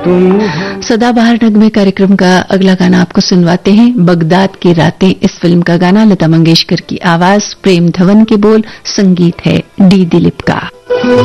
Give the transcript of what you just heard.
सदाबहार नगमे कार्यक्रम का अगला गाना आपको सुनवाते हैं। बगदाद की रातें इस फिल्म का गाना, लता मंगेशकर की आवाज, प्रेम धवन के बोल, संगीत है डी दिलीप का।